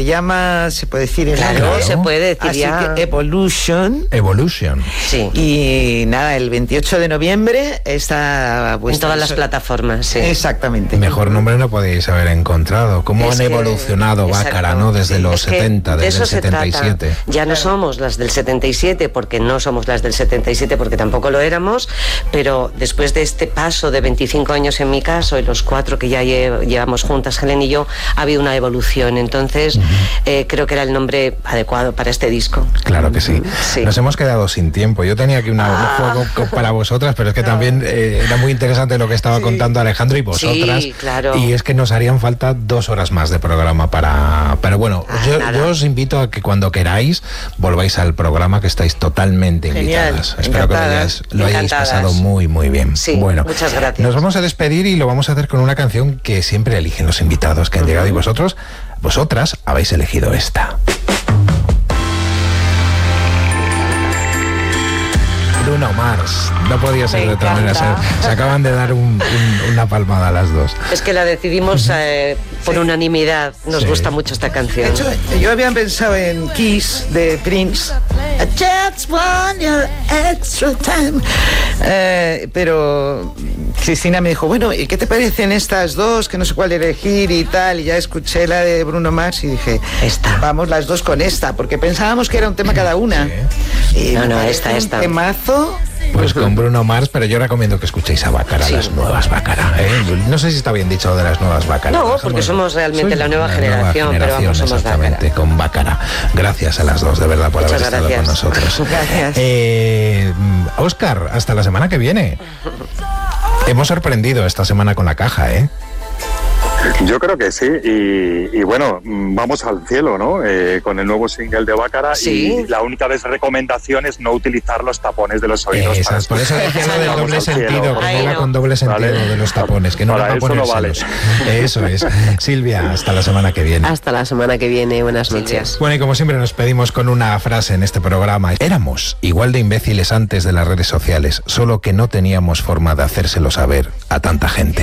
llama, se puede decir en Claro, algo. se puede decir Así ya. que Evolution. Sí. Y nada, el 28 de noviembre está en todas las plataformas, sí. Exactamente. Mejor nombre no podéis haber encontrado. ¿Cómo han evolucionado Bácara, ¿no? Desde los 70, desde el 77. Ya no somos las del 77, porque no somos las del 77, porque tampoco lo éramos, pero después de este paso de 25 años en mi caso y los 4 que ya llevamos juntas, Helen y yo, ha habido una evolución. Entonces, creo que era el nombre adecuado para este disco. Claro que sí. Nos hemos quedado sin tiempo. Yo tenía aquí un juego para vosotras, pero es que también era muy interesante lo que estaba contando Alejandro y vosotras. Sí, claro. Y es que nos harían falta 2 horas más de programa para... Pero bueno, yo os invito a que cuando queráis volváis al programa, que estáis totalmente invitadas. Espero que lo hayáis pasado muy, muy bien. Sí, bueno, muchas gracias. Nos vamos a despedir y lo vamos a hacer con una canción que siempre eligen los invitados que han llegado, y vosotras habéis elegido esta. Bruno Mars, no podía ser de otra manera. Se acaban de dar una palmada a las dos. Es que la decidimos por unanimidad. Nos gusta mucho esta canción. De hecho, yo había pensado en Kiss de Prince. I just want your extra time. Pero Cristina me dijo, bueno, ¿y qué te parecen estas dos? Que no sé cuál elegir y tal. Y ya escuché la de Bruno Mars y dije, vamos las dos con esta, porque pensábamos que era un tema cada una. Y no, esta. Temazo. Pues con Bruno Mars, pero yo recomiendo que escuchéis a Bácara, las nuevas Bácara. No sé si está bien dicho de las nuevas Bácara. No, porque somos realmente la nueva generación, pero vamos, somos exactamente, Bácara. Con Bácara. Gracias a las dos, de verdad, por haber estado con nosotros. Gracias. Óscar, hasta la semana que viene. Hemos sorprendido esta semana con la caja, ¿eh? Yo creo que sí, y bueno, vamos al cielo, ¿no? Con el nuevo single de Bácara, y la única recomendación es no utilizar los tapones de los oídos. Por eso decía lo del doble sentido, que no va con doble sentido de los tapones, que no va a ponérselos. Eso es. Silvia, hasta la semana que viene. Hasta la semana que viene, buenas noches. Bueno, y como siempre nos pedimos con una frase en este programa. Éramos igual de imbéciles antes de las redes sociales, solo que no teníamos forma de hacérselo saber a tanta gente.